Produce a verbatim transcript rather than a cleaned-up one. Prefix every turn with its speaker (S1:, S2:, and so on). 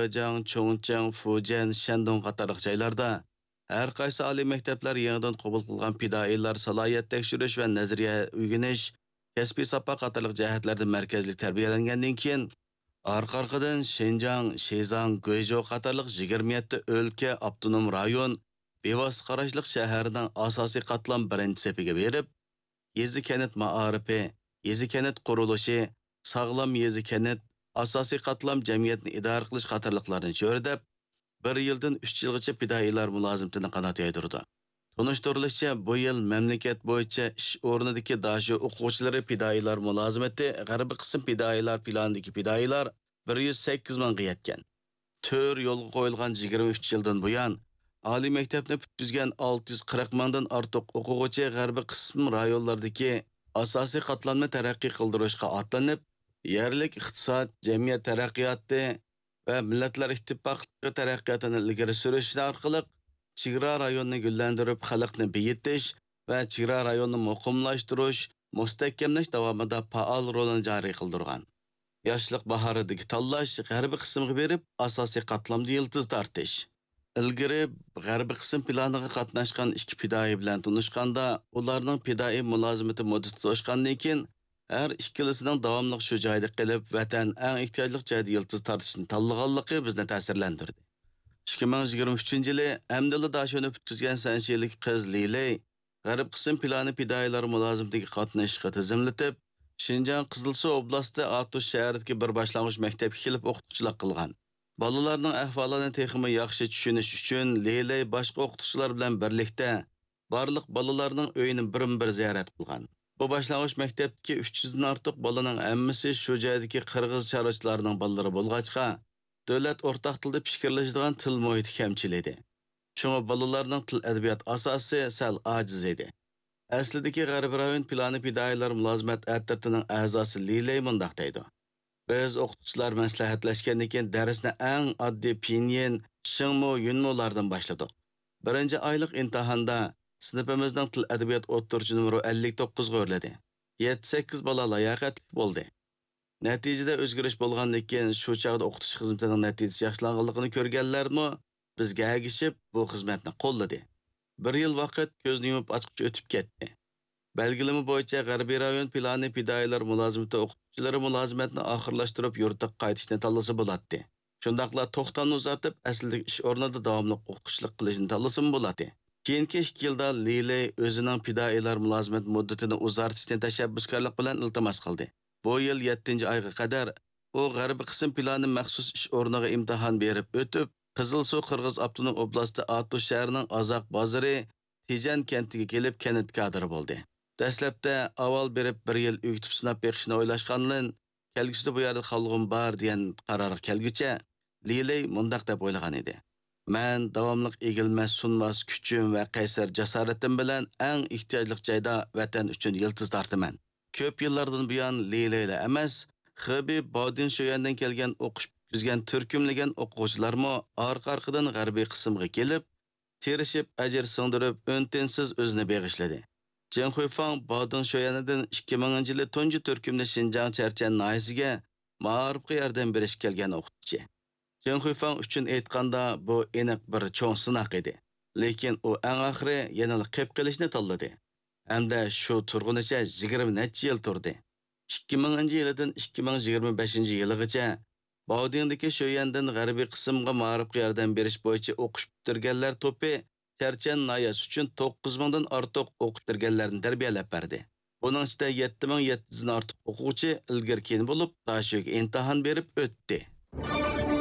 S1: Zejang, Chongqing, Fujian, Shandong qatarlıq joylarda har qaysi oliy maktablar yangidan qabul qilgan fidoilar salohiyat tekshirish va nazariya o'rganish, kasbiy soha qatarlıq jihatlarda markazli tarbiyalangandan keyin orqa-orqadan Xinjiang, Shizang, Guizhou qatarlıq yigirma yetti o'lka, avtonom rayon, bevosita qarashliq shaharning asosiy qatlam birinchi sepiga berib, yezi kanat maarifi, yezi kanat qurilishi, sog'lom yezi kanat, asosiy qatlam jamiyatni idora qilish qatorliqlarni cho'rdab, bir yildan uch yilgacha fidoilar mulozimatini qanot yaydirdi. Tunishtirilishicha, bu yil mamlakat bo'yicha ish o'rnidagi dashi o'quvchilari fidoilar mulozimati g'arbiy qism fidoilar planidagi fidoilar bir yuz sakkiz mingga yetgan. To'rt yo'lga qo'yilgan yigirma uch yildan buyon oliy maktabni bitkizgan olti yuz qirq mingdan ortiq o'quvchi g'arbiy qism rayonlardagi asosiy qatlamni taraqqiy qildirishga otlanib, yerlik iqtisod, jamiyat taraqqiyoti va millatlar ittifoqligi taraqqiyotini ilgari surish orqali chegara rayonni gullantirib, xalqni beyitish va chegara rayonni muqimlashtirish, mustahkamlash davomida faol rolini joriy qildirgan. Yoshlik bahoridagi tanlash g'arbiy qismga berib, asosiy qatlamda yildiz tortish. Ilgari g'arbiy qism planiga qatnashgan ikki fidoi bilan tunishganda, ularning fidoi mulozimati muddati to'shgandan keyin har ikkilisining davomli shu joyda qilib, vatan eng ehtiyojli joyda yildiz tortishni tanlaganligi bizni ta'sirlantirdi. ikki ming yigirma uchinchi yili Amdilla dashini bitkizgan sanshiylik qiz Liley g'arb qism plani fidoilar mulozimatiga qatnashishga tizimlatib, Xinjiang Qizilsuv oblasti Atush shahridagi bir boshlang'ich maktabga kelib o'qituvchilik qilgan. Bolalarning ahvolini texmi yaxshi tushunish uchun Liley boshqa o'qituvchilar bilan birlikda barliq bolalarning uyini birin-bir ziyorat qilgan. Bu boshlang'ich maktabdagi uch yuz dan ortiq bolaning hammasi shu joydagi qirg'iz chorvachilarning bolalari bo'lg'achqa, davlat o'rtaq tilda fikrlashadigan til muhiti kamchil edi. Shunga bolalarning til adabiyot asosi sal ojiz edi. Aslidagi g'arbiy rayon plani fidoilar mulozimat attirtining a'zosi Liley mundaq deydi. Biz o'qituvchilar maslahatlashgandan keyin darsni eng oddiy pinyin, shingmu, yunmulardan boshladik. Birinchi oylik imtihonda sinfimizning til adabiyot o'ttiruvchi numeri ellik to'qqiz ga o'rladi. yetti sakkiz bola layoqatli bo'ldi. Natijada o'zgarish bo'lgandan keyin shu chaqda o'qitish xizmatining natijasi yaxshilanganligini ko'rganlarmi, bizga agishib bu xizmatni qo'lladi. Bir yil vaqt ko'zni yumib ochqich o'tib ketdi. Belgilama bo'yicha g'arbiy rayon plani fidoilar mulozimati o'qituvchilari mulozimatni oxirlashtirib yurtga qaytishni tanlasa bo'ladi. Shundaqla to'xtamni uzartib, aslidagi ish o'rnida davomli o'qituvchilik qilishni tanlasa bo'ladi. Keyingi ikki yilda Liley o'zining fidoilar mulozimat muddatini uzartishni tashabbuskorlik bilan iltimos qildi. Bu yil yettinchi oyga qadar u g'arbiy qism plani maxsus ish o'rniga imtihon berib o'tib, Qizilsuv Qirg'iz avtonom oblasti Atush shahrining Azoq bozori Tijan kentiga kelib kanat kadri bo'ldi. Dastlabda avval berib bir yil o'qitib sinab beqishni o'ylashgandan, kelgusida bu yerda qolg'im bor degan qarorga kelguncha Liley mundaq deb o'ylagan edi. Men davomli egilmas sunmas kuchim va qaysar jasoratim bilan eng ehtiyojli joyda vatan uchun yildiz tortaman. Ko'p yillardan buyon Lileyla emas, Xibey Bodin shoyandan kelgan o'qish bitkizgan turkumlagan o'quvchilarmi orqa-orqadan g'arbiy qismga kelib, terishib, ajr singdirib, o'ntensiz o'zini beg'ishladi. Chen Huifang Bodin shoyanidan ikki minginchi yili tunji turkumni Xinjiang Charchan nahiyasiga ma'rifga yordam berish kelgan o'qituvchi. Chen Huifang uchun aytganda bu aniq bir cho'ng sinoq edi. Lekin u eng oxiri yana qilib qilishni tanladi. Hamda shu turg'unicha yigirma necha yil turdi. ikki minginchi yildan ikki ming yigirma beshinchi yilgacha Baudindagi shoyandan g'arbiy qismga ma'rifga yordam berish bo'yicha o'qish bitirganlar to'pi Charchan nahiyasi uchun to'qqiz mingdan ortiq o'qitirganlarni tarbiyalab berdi. Buning ichida yetti ming yetti yuz dan ortiq o'quvchi ilgari keyin bo'lib, dashiga imtihon berib o'tdi.